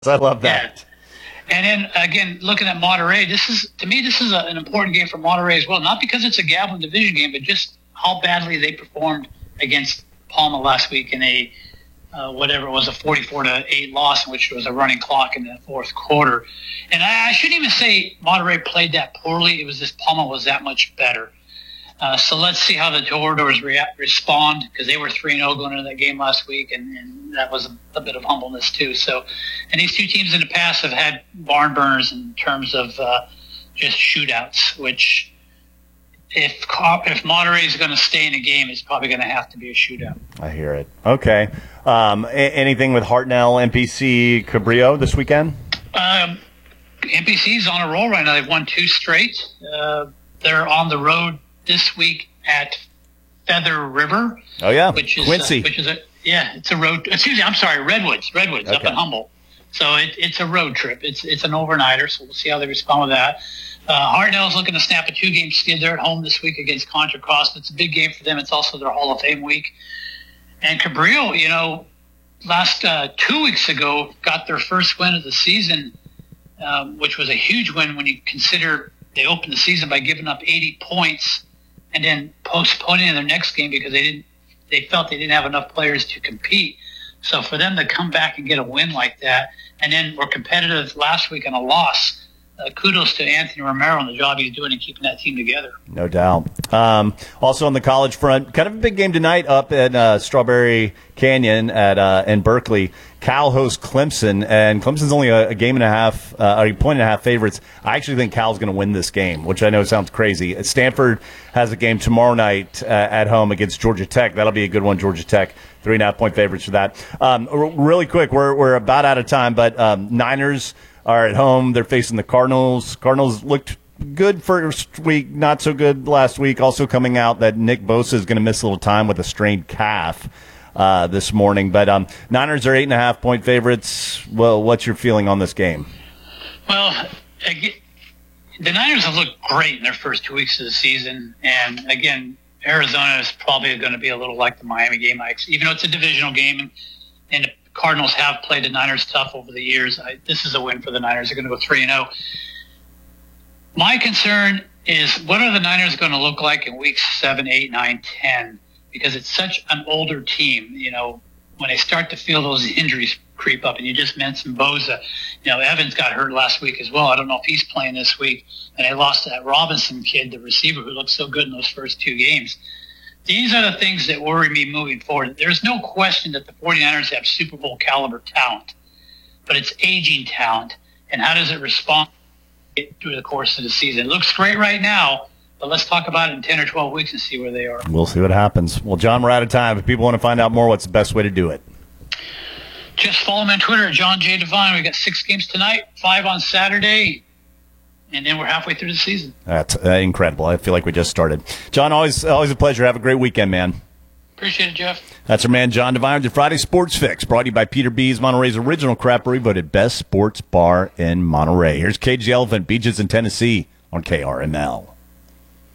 I love that. Yeah. And then, again, looking at Monterey, this is an important game for Monterey as well. Not because it's a Gavilan division game, but just how badly they performed against Palma last week in a whatever it was, a 44-8 loss, in which it was a running clock in the fourth quarter. And I shouldn't even say Monterey played that poorly. It was just Palma was that much better. So let's see how the Toreadors respond, because they were 3-0 going into that game last week, and that was a bit of humbleness too. So, and these two teams in the past have had barn burners in terms of just shootouts, which if Monterey is going to stay in a game, it's probably going to have to be a shootout. I hear it. Okay. Anything with Hartnell, MPC, Cabrillo this weekend? MPC's on a roll right now. They've won 2 straight. They're on the road this week at Feather River. Oh yeah, which is Quincy. It's a road. Excuse me, I'm sorry, Redwoods okay. Up in Humboldt. So it's a road trip. It's an overnighter. So we'll see how they respond with that. Hartnell's looking to snap a 2-game skid. They're at home this week against Contra Costa. It's a big game for them. It's also their Hall of Fame week. And Cabrillo, last 2 weeks ago, got their first win of the season, which was a huge win when you consider they opened the season by giving up 80 points and then postponing their next game because they felt they didn't have enough players to compete. So for them to come back and get a win like that, and then were competitive last week on a loss, kudos to Anthony Romero and the job he's doing in keeping that team together. No doubt. Also on the college front, kind of a big game tonight up at Strawberry Canyon in Berkeley. Cal hosts Clemson, and Clemson's only a point and a half favorites. I actually think Cal's going to win this game, which I know sounds crazy. Stanford has a game tomorrow night at home against Georgia Tech. That'll be a good one, Georgia Tech. 3.5-point favorites for that. Really quick, we're about out of time, but Niners are at home. They're facing the Cardinals. Cardinals looked good first week, not so good last week. Also coming out that Nick Bosa is going to miss a little time with a strained calf this morning. But Niners are 8.5-point favorites. Well, what's your feeling on this game? Well, the Niners have looked great in their first 2 weeks of the season. And, again, Arizona is probably going to be a little like the Miami game, even though it's a divisional game. And the Cardinals have played the Niners tough over the years. This is a win for the Niners. They're going to go 3-0. My concern is, what are the Niners going to look like in weeks 7, 8, 9, 10? Because it's such an older team. When they start to feel those injuries creep up, and you just mentioned Bosa. Evans got hurt last week as well. I don't know if he's playing this week. And they lost that Robinson kid, the receiver, who looked so good in those first 2 games. These are the things that worry me moving forward. There's no question that the 49ers have Super Bowl caliber talent, but it's aging talent. And how does it respond through the course of the season? It looks great right now, but let's talk about it in 10 or 12 weeks and see where they are. We'll see what happens. Well, John, we're out of time. If people want to find out more, what's the best way to do it? Just follow me on Twitter at John J. Devine. We got 6 games tonight, 5 on Saturday, and then we're halfway through the season. That's incredible. I feel like we just started. John, always a pleasure. Have a great weekend, man. Appreciate it, Jeff. That's our man, John Devine, the Friday Sports Fix, brought to you by Peter B's, Monterey's original craft brewery, voted best sports bar in Monterey. Here's Cage the Elephant, Beaches in Tennessee on KRML.